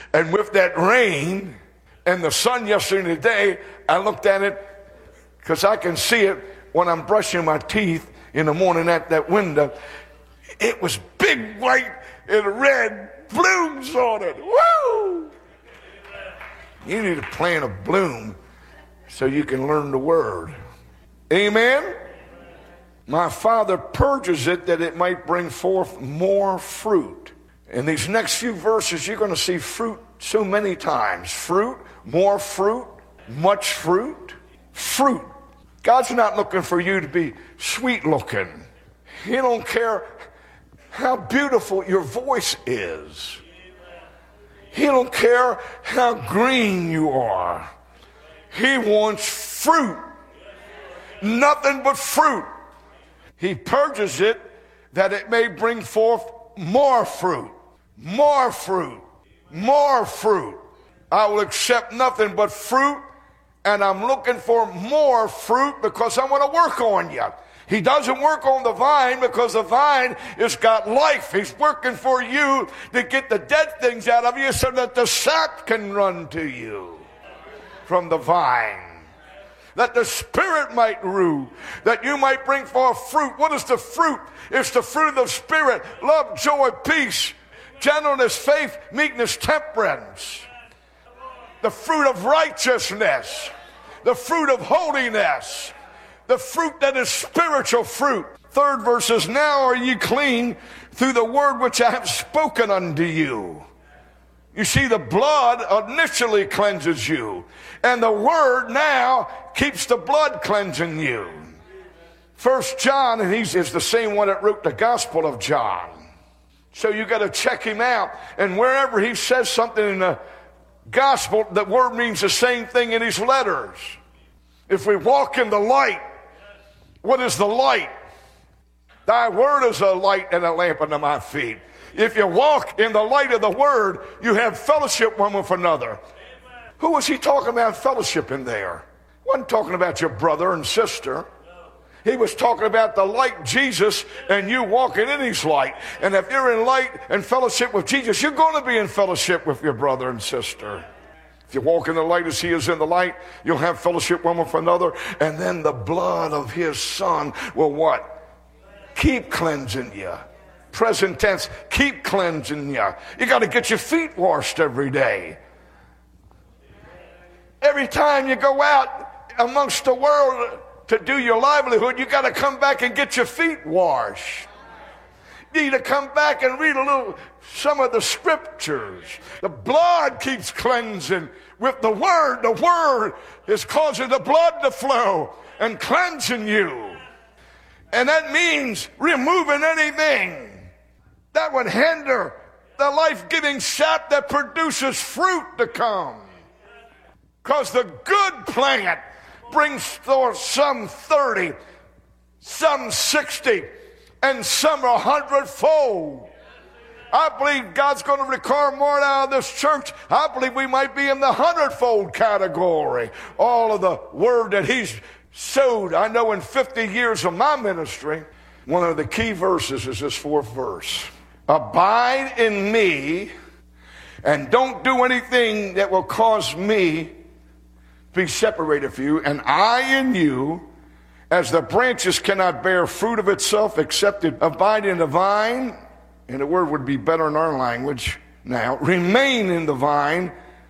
And with that rain and the sun yesterday and today, I looked at it because I can see it when I'm brushing my teeth in the morning at that window. It was big white and red blooms on it. Woo! You need to plant a bloom so you can learn the word. Amen? My Father purges it that it might bring forth more fruit. In these next few verses, you're going to see fruit so many times. Fruit, more fruit, much fruit. Fruit. God's not looking for you to be sweet looking. He don't care how beautiful your voice is. He don't care how green you are. He wants fruit. Nothing but fruit. He purges it that it may bring forth more fruit. More fruit. More fruit. I will accept nothing but fruit, and I'm looking for more fruit because I want to work on you. He doesn't work on the vine because the vine has got life. He's working for you to get the dead things out of you so that the sap can run to you from the vine. That the Spirit might rule, that you might bring forth fruit. What is the fruit? It's the fruit of the Spirit: love, joy, peace, gentleness, faith, meekness, temperance. The fruit of righteousness, the fruit of holiness, the fruit that is spiritual fruit. Third verse is, now are ye clean through the word which I have spoken unto you. You see, the blood initially cleanses you, and the word now keeps the blood cleansing you. 1 John, and he's the same one that wrote the Gospel of John. So you got to check him out. And wherever he says something in the Gospel, the word means the same thing in his letters. If we walk in the light, what is the light? Thy word is a light and a lamp unto my feet. If you walk in the light of the word, you have fellowship one with another. Who was he talking about fellowship in there? He wasn't talking about your brother and sister. He was talking about the light, Jesus, and you walking in his light. And if you're in light and fellowship with Jesus, you're going to be in fellowship with your brother and sister. If you walk in the light as he is in the light, you'll have fellowship one with another. And then the blood of his Son will what? Keep cleansing you. Present tense, keep cleansing you. You got to get your feet washed every day. Every time you go out amongst the world to do your livelihood, you got to come back and get your feet washed. You need to come back and read some of the scriptures. The blood keeps cleansing with the word. The word is causing the blood to flow and cleansing you. And that means removing anything that would hinder the life-giving sap that produces fruit to come. Because the good plant brings forth some 30, some 60, and some 100-fold. I believe God's going to require more out of this church. I believe we might be in the 100-fold category. All of the word that he's sowed. I know in 50 years of my ministry, one of the key verses is this fourth verse. Abide in me, and don't do anything that will cause me to be separated from you, and I in you, as the branches cannot bear fruit of itself except it abide in the vine, and the word would be better in our language now, remain in the vine,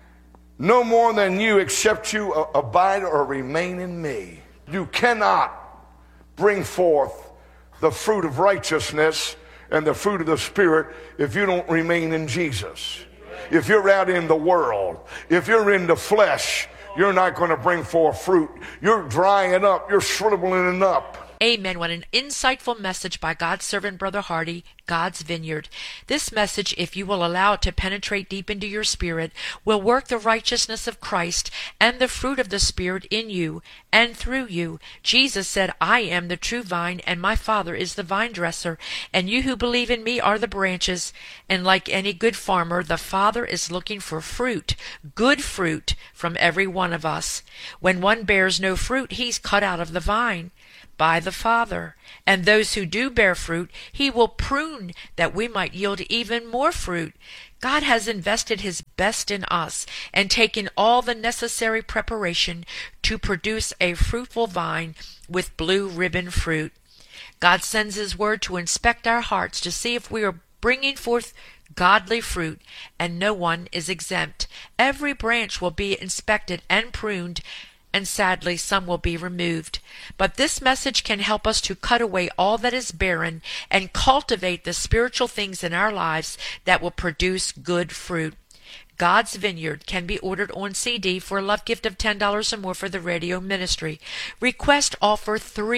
no more than you except you abide or remain in me. You cannot bring forth the fruit of righteousness and the fruit of the Spirit if you don't remain in Jesus. If you're out in the world, if you're in the flesh, you're not going to bring forth fruit. You're drying up. You're shriveling up. Amen. What an insightful message by God's servant, Brother Hardy, God's Vineyard. This message, if you will allow it to penetrate deep into your spirit, will work the righteousness of Christ and the fruit of the Spirit in you and through you. Jesus said, I am the true vine, and my Father is the vine dresser, and you who believe in me are the branches. And like any good farmer, the Father is looking for fruit, good fruit, from every one of us. When one bears no fruit, he's cut out of the vine by the Father. And those who do bear fruit, he will prune that we might yield even more fruit. God has invested his best in us and taking all the necessary preparation to produce a fruitful vine with blue ribbon fruit. God sends His word to inspect our hearts to see if we are bringing forth godly fruit, and no one is exempt. Every branch will be inspected and pruned, and sadly some will be removed. But this message can help us to cut away all that is barren and cultivate the spiritual things in our lives that will produce good fruit. God's Vineyard can be ordered on CD for a love gift of $10 or more for the radio ministry. Request offer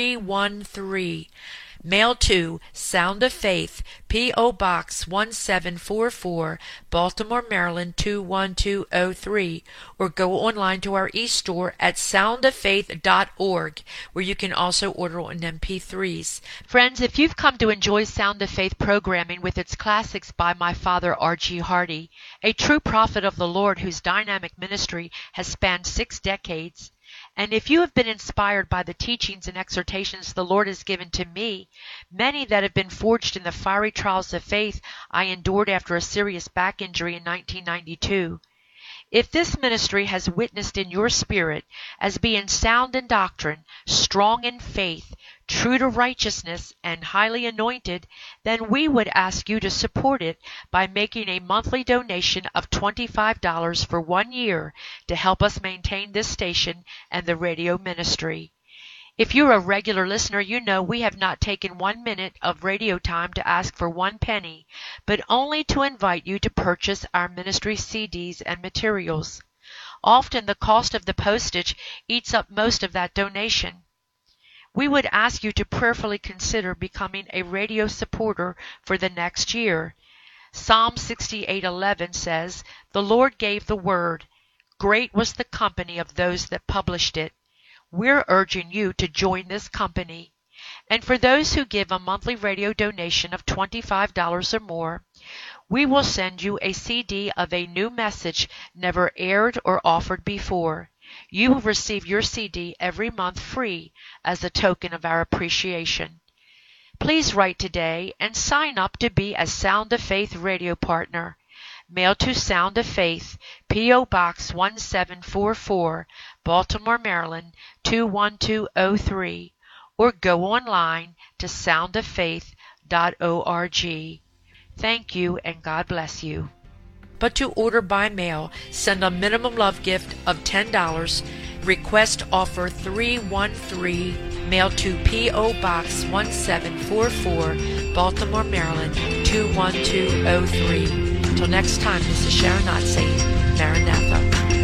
313. Mail to Sound of Faith, P.O. Box 1744, Baltimore, Maryland 21203, or go online to our e-store at soundoffaith.org, where you can also order on MP3s. Friends, if you've come to enjoy Sound of Faith programming with its classics by my father R.G. Hardy, a true prophet of the Lord whose dynamic ministry has spanned 6 decades, and if you have been inspired by the teachings and exhortations the Lord has given to me, many that have been forged in the fiery trials of faith I endured after a serious back injury in 1992, if this ministry has witnessed in your spirit as being sound in doctrine, strong in faith, true to righteousness, and highly anointed, then we would ask you to support it by making a monthly donation of $25 for 1 year to help us maintain this station and the radio ministry. If you're a regular listener, you know we have not taken 1 minute of radio time to ask for 1 penny, but only to invite you to purchase our ministry CDs and materials. Often the cost of the postage eats up most of that donation. We would ask you to prayerfully consider becoming a radio supporter for the next year. Psalm 68:11 says, "The Lord gave the word. Great was the company of those that published it." We're urging you to join this company. And for those who give a monthly radio donation of $25 or more, we will send you a CD of a new message never aired or offered before. You will receive your CD every month free as a token of our appreciation. Please write today and sign up to be a Sound of Faith radio partner. Mail to Sound of Faith, P.O. Box 1744, Baltimore, Maryland 21203, or go online to soundoffaith.org. Thank you, and God bless you. But to order by mail, send a minimum love gift of $10. Request offer 313. Mail to P.O. Box 1744, Baltimore, Maryland 21203. Until next time, this is Sharon Natsay, Maranatha.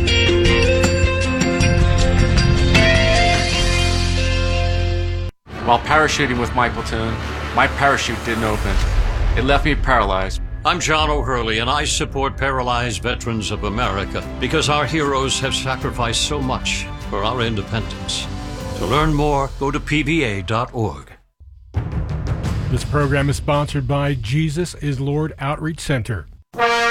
While parachuting with my platoon, my parachute didn't open. It left me paralyzed. I'm John O'Hurley, and I support Paralyzed Veterans of America because our heroes have sacrificed so much for our independence. To learn more, go to pva.org. This program is sponsored by Jesus is Lord Outreach Center.